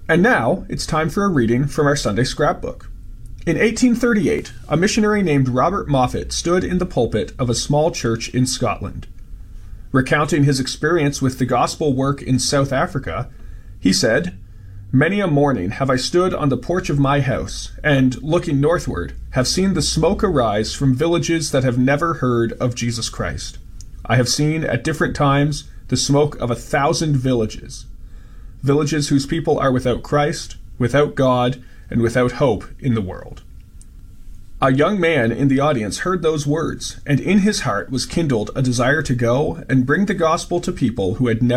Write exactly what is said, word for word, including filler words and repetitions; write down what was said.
And now it's time for a reading from our Sunday scrapbook. In eighteen thirty-eight, a missionary named Robert Moffat stood in the pulpit of a small church in Scotland. Recounting his experience with the gospel work in South Africa, he said, "Many a morning have I stood on the porch of my house, and, looking northward, have seen the smoke arise from villages that have never heard of Jesus Christ. I have seen, at different times, the smoke of a thousand villages. Villages whose people are without Christ, without God, and without hope in the world." A young man in the audience heard those words, and in his heart was kindled a desire to go and bring the gospel to people who had never